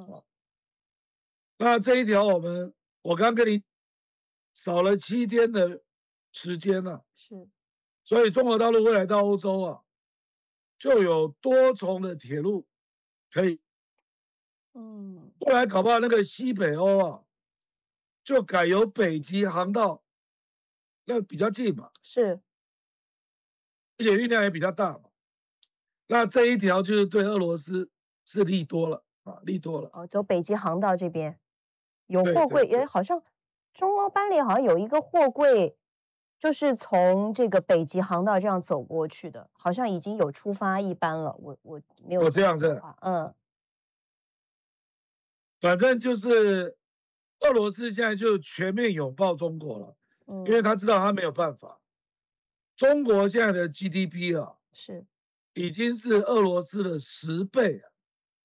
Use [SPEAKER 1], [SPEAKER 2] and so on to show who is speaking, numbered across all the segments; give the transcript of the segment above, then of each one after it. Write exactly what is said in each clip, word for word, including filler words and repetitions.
[SPEAKER 1] 嗯，那这一条我们我刚跟你少了七天的时间了、啊，
[SPEAKER 2] 是，
[SPEAKER 1] 所以中国大陆未来到欧洲啊，就有多重的铁路可以，
[SPEAKER 2] 嗯，
[SPEAKER 1] 未来搞不好那个西北欧啊，就改由北极航道，那比较近嘛，
[SPEAKER 2] 是，
[SPEAKER 1] 而且运量也比较大嘛。那这一条就是对俄罗斯是利多了啊，利多了。
[SPEAKER 2] 哦，走北极航道这边有货柜，也
[SPEAKER 1] 对对对，
[SPEAKER 2] 好像中欧班列好像有一个货柜，就是从这个北极航道这样走过去的，好像已经有出发一班了。我我没有
[SPEAKER 1] 哦，
[SPEAKER 2] 记
[SPEAKER 1] 这样子，
[SPEAKER 2] 错的话，嗯
[SPEAKER 1] 反正就是俄罗斯现在就全面拥抱中国了，因为
[SPEAKER 2] 嗯，
[SPEAKER 1] 他知道他没有办法。中国现在的 G D P 啊，
[SPEAKER 2] 是，
[SPEAKER 1] 已经是俄罗斯的十倍了，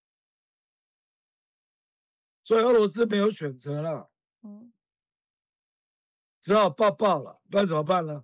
[SPEAKER 1] 所以俄罗斯没有选择了，
[SPEAKER 2] 嗯
[SPEAKER 1] 只好抱抱了，不然怎么办呢？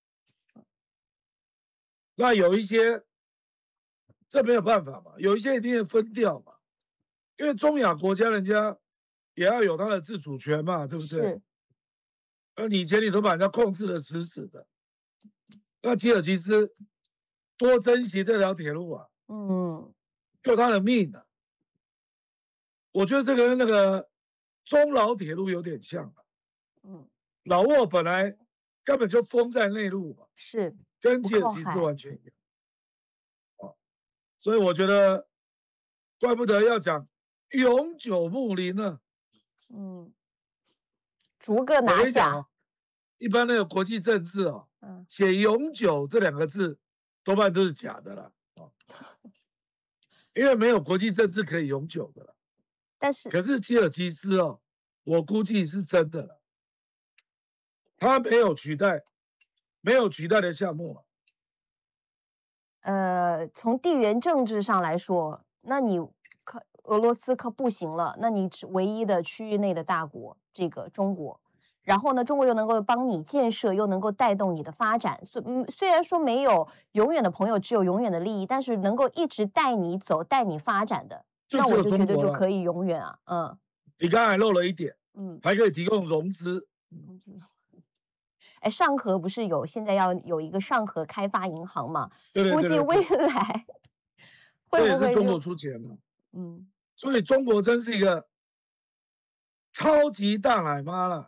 [SPEAKER 1] 那有一些这没有办法嘛，有一些一定要分掉嘛，因为中亚国家人家也要有它的自主权嘛，对不对？
[SPEAKER 2] 是，
[SPEAKER 1] 而你以前你都把人家控制的死死的，那吉尔吉斯多珍惜这条铁路啊，
[SPEAKER 2] 嗯
[SPEAKER 1] 救他的命啊！我觉得这个跟那个中老铁路有点像啊，
[SPEAKER 2] 嗯，
[SPEAKER 1] 老挝本来根本就封在内陆嘛，
[SPEAKER 2] 是不
[SPEAKER 1] 跟吉尔吉斯
[SPEAKER 2] 靠海，
[SPEAKER 1] 完全一样啊，所以我觉得怪不得要讲永久睦邻呢。
[SPEAKER 2] 嗯，逐个
[SPEAKER 1] 我
[SPEAKER 2] 拿下，
[SPEAKER 1] 跟你讲啊，一般那个国际政治啊，
[SPEAKER 2] 嗯，
[SPEAKER 1] 写永久这两个字多半都是假的啦啊，因为没有国际政治可以永久的了。
[SPEAKER 2] 但是
[SPEAKER 1] 可是吉尔吉斯哦，我估计是真的了，他没有取代，没有取代的项目了。
[SPEAKER 2] 呃，从地缘政治上来说，那你可俄罗斯可不行了，那你是唯一的区域内的大国，这个中国。然后呢，中国又能够帮你建设，又能够带动你的发展。虽嗯，虽然说没有永远的朋友，只有永远的利益，但是能够一直带你走、带你发展的，
[SPEAKER 1] 就只有
[SPEAKER 2] 那我就觉
[SPEAKER 1] 中国了。
[SPEAKER 2] 得就可以永远啊。嗯
[SPEAKER 1] 你刚才漏了一点，
[SPEAKER 2] 嗯，
[SPEAKER 1] 还可以提供融资。
[SPEAKER 2] 嗯哎，上合不是有现在要有一个上合开发银行嘛？
[SPEAKER 1] 对对
[SPEAKER 2] 估计未
[SPEAKER 1] 对对对，
[SPEAKER 2] 来会
[SPEAKER 1] 这也
[SPEAKER 2] 不会就
[SPEAKER 1] 是中国出钱的。
[SPEAKER 2] 嗯
[SPEAKER 1] 所以中国真是一个超级大奶妈了，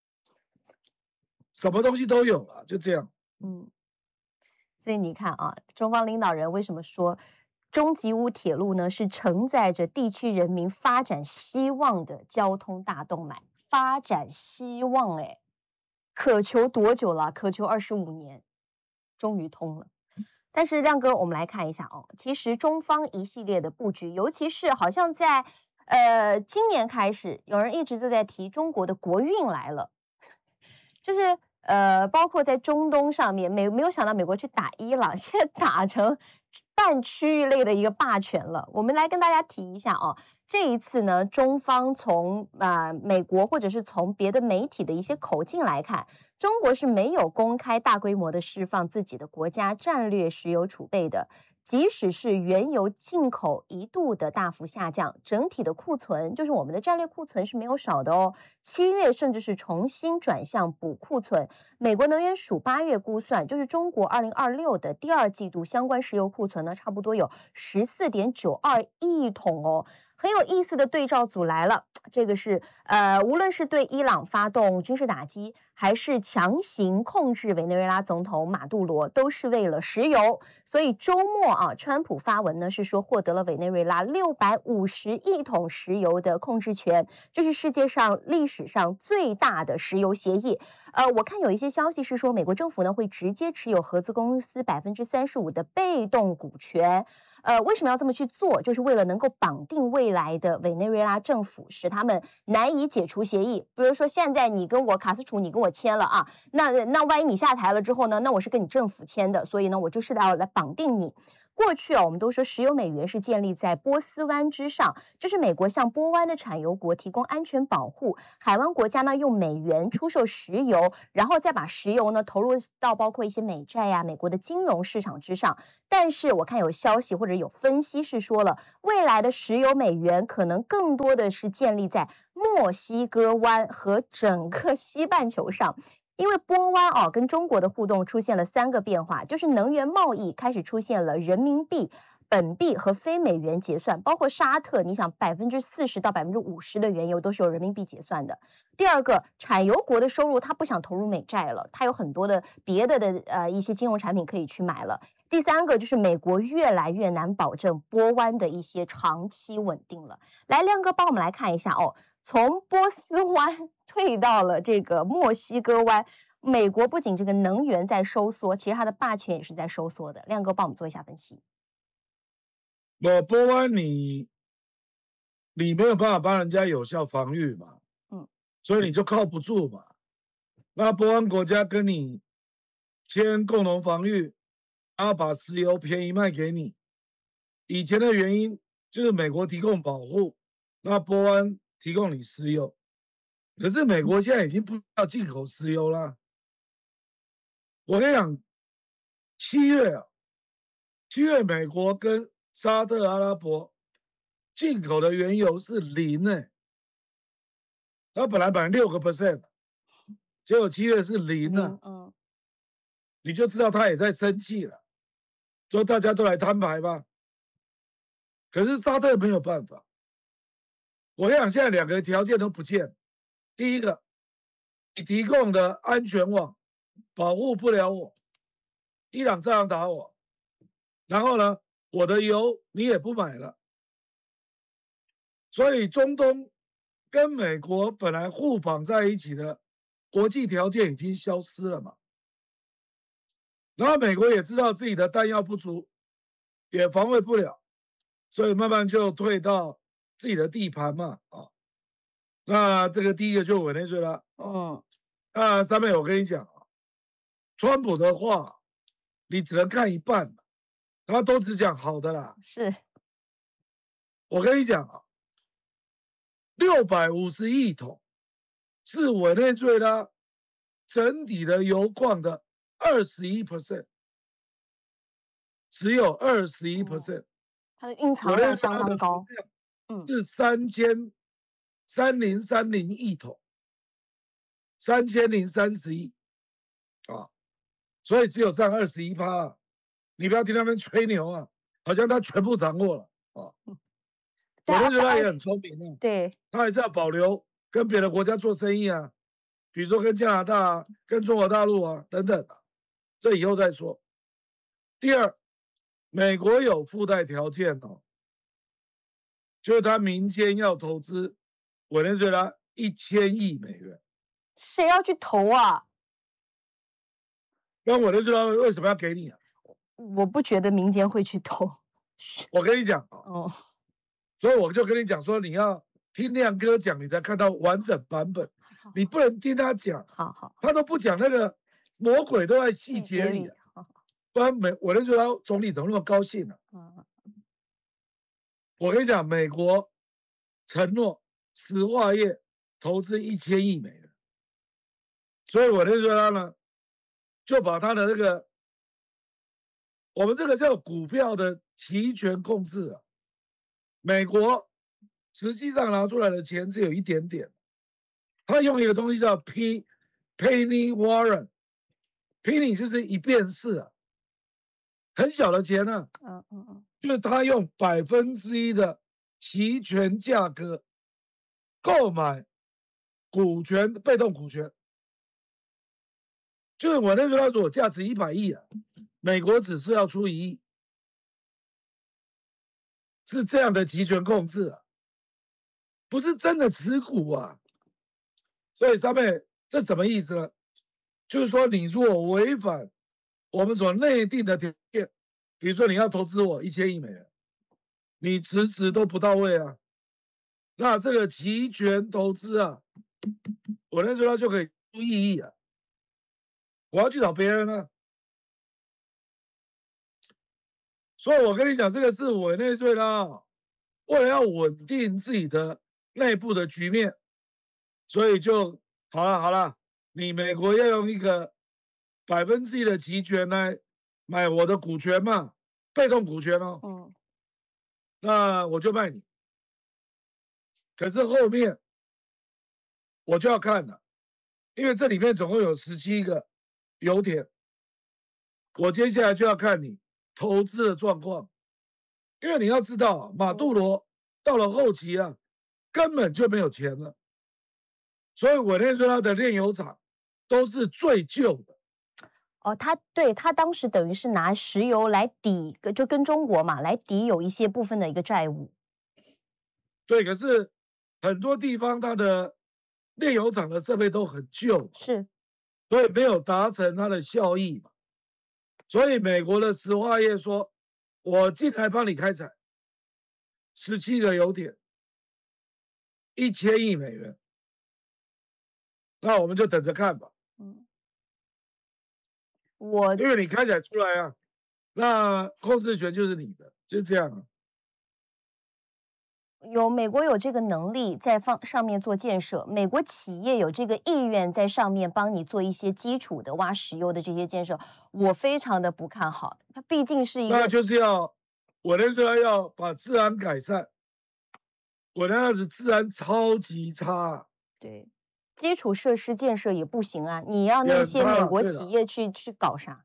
[SPEAKER 1] 什么东西都有了，就这样。
[SPEAKER 2] 嗯。所以你看啊，中方领导人为什么说中吉乌铁路呢？是承载着地区人民发展希望的交通大动脉，发展希望，哎，渴求多久了？渴求二十五年，终于通了。但是亮哥，我们来看一下哦，其实中方一系列的布局，尤其是好像在呃今年开始，有人一直就在提中国的国运来了。就是呃，包括在中东上面，没没有想到美国去打伊朗，现在打成半区域内的一个霸权了。我们来跟大家提一下哦，这一次呢，中方从啊、呃美国或者是从别的媒体的一些口径来看，中国是没有公开大规模的释放自己的国家战略石油储备的。即使是原油进口一度的大幅下降，整体的库存，就是我们的战略库存是没有少的哦。七月甚至是重新转向补库存。美国能源署八月估算，就是中国二零二六的第二季度相关石油库存呢，差不多有十四点九二亿桶哦。很有意思的对照组来了，这个是呃，无论是对伊朗发动军事打击，还是强行控制委内瑞拉总统马杜罗，都是为了石油。所以周末啊，川普发文呢是说获得了委内瑞拉六百五十亿桶石油的控制权，这是世界上历史上最大的石油协议。呃，我看有一些消息是说，美国政府呢会直接持有合资公司百分之三十五的被动股权。呃，为什么要这么去做？就是为了能够绑定未来的委内瑞拉政府，使他们难以解除协议。比如说，现在你跟我卡斯楚，你跟我签了啊，那那万一你下台了之后呢，那我是跟你政府签的，所以呢，我就是要来绑定你。 过去啊，我们都说石油美元是建立在波斯湾之上，这是美国向波湾的产油国提供安全保护，海湾国家呢用美元出售石油，然后再把石油呢投入到包括一些美债呀、美国的金融市场之上。但是我看有消息或者有分析是说了，未来的石油美元可能更多的是建立在墨西哥湾和整个西半球上。因为波湾哦跟中国的互动出现了三个变化，就是能源贸易开始出现了人民币、本币和非美元结算，包括沙特，你想百分之四十到百分之五十的原油都是由人民币结算的。第二个，产油国的收入它不想投入美债了，它有很多的别的的呃一些金融产品可以去买了。第三个就是美国越来越难保证波湾的一些长期稳定了。来，亮哥帮我们来看一下哦。从波斯湾退到了这个墨西哥湾，美国不仅这个能源在收缩，其实它的霸权也是在收缩的。亮哥帮我们做一下分析。
[SPEAKER 1] 我波湾你你没有办法帮人家有效防御嘛，
[SPEAKER 2] 嗯，
[SPEAKER 1] 所以你就靠不住嘛。那波湾国家跟你签共同防御，然后把石油便宜卖给你。以前的原因就是美国提供保护，那波湾提供你石油，可是美国现在已经不要进口石油了。我跟你讲，七月啊，七月美国跟沙特阿拉伯进口的原油是零呢、欸，它本来本来六个 percent， 结果七月是零了、啊，
[SPEAKER 2] 嗯，
[SPEAKER 1] 你就知道他也在生气了，说大家都来摊牌吧。可是沙特没有办法。我跟你讲，现在两个条件都不见。第一个，你提供的安全网保护不了我，伊朗这样打我，然后呢，我的油你也不买了，所以中东跟美国本来互绑在一起的国际条件已经消失了嘛。然后美国也知道自己的弹药不足，也防卫不了，所以慢慢就退到自己的地盘嘛，啊。那这个第一个就委内瑞拉，嗯，那三妹我跟你讲啊，川普的话你只能看一半，他都只讲好的啦。
[SPEAKER 2] 是，
[SPEAKER 1] 我跟你讲啊，六百五十亿桶是委内瑞拉整体的油矿的二十一 percent， 只有二十一 percent，
[SPEAKER 2] 它的蕴藏量相当高，
[SPEAKER 1] 嗯，是三千。三零三零亿桶，三千零三十亿啊，所以只有占二十一趴。你不要听他们吹牛啊，好像他全部掌握了啊。委内瑞拉也很聪明啊，
[SPEAKER 2] 对，
[SPEAKER 1] 他还是要保留跟别的国家做生意啊，比如说跟加拿大啊、跟中国大陆啊等等的，这以后再说。第二，美国有附带条件哦，就是他民间要投资委内瑞拉一千亿美元，
[SPEAKER 2] 谁要去投啊？
[SPEAKER 1] 那委内瑞拉为什么要给你啊？
[SPEAKER 2] 我不觉得民间会去投。
[SPEAKER 1] 我跟你讲啊，
[SPEAKER 2] 哦，
[SPEAKER 1] 所以我就跟你讲说，你要听亮哥讲，你才看到完整版本，你不能听他讲，
[SPEAKER 2] 好好，
[SPEAKER 1] 他都不讲那个魔鬼都在细节里，不然美委内瑞拉总理怎么那么高兴呢、啊？我跟你讲，美国承诺石化业投资一千亿美元，所以委内瑞拉呢就把他的那个我们这个叫股票的期权控制啊，美国实际上拿出来的钱只有一点点，他用一个东西叫 P penny warrant，penny 就是一便士啊，很小的钱呢、啊，嗯嗯嗯，就是他用百分之一的期权价格购买股权，被动股权，就是委内瑞拉所价值一百亿啊，美国只是要出一亿，是这样的期权控制啊，不是真的持股啊。所以上面这什么意思呢？就是说你如果违反我们所内定的条件，比如说你要投资我一千亿美元，你迟迟都不到位啊，那这个期权投资啊，委内瑞拉就可以出异议啊，我要去找别人啊。 所以我跟你讲，这个是委内瑞拉为了要稳定自己的内部的局面，所以就好了好了，你美国要用一个百分之一的期权来买我的股权嘛，被动股权哦，嗯，那我就卖你。可是后面我就要看了，因为这里面总共有十七个油田，我接下来就要看你投资的状况，因为你要知道，马杜罗到了后期啊，根本就没有钱了，所以委内瑞拉的炼油厂都是最旧的。
[SPEAKER 2] 哦，他对他当时等于是拿石油来抵，就跟中国嘛来抵有一些部分的一个债务。
[SPEAKER 1] 对，可是很多地方它的炼油厂的设备都很旧，
[SPEAKER 2] 是，
[SPEAKER 1] 所以没有达成它的效益嘛。所以美国的石化业说：“我进来帮你开采，十七个油田，一千亿美元。”那我们就等着看吧。嗯，
[SPEAKER 2] 我
[SPEAKER 1] 因为你开采出来啊，那控制权就是你的，就这样啊。
[SPEAKER 2] 有美国有这个能力在方上面做建设，美国企业有这个意愿在上面帮你做一些基础的挖石油的这些建设，我非常的不看好。它毕竟是一个，
[SPEAKER 1] 那就是要委内瑞拉要把治安改善，委内瑞拉的治安超级差。
[SPEAKER 2] 对，基础设施建设也不行啊，你要那些美国企业去去搞啥？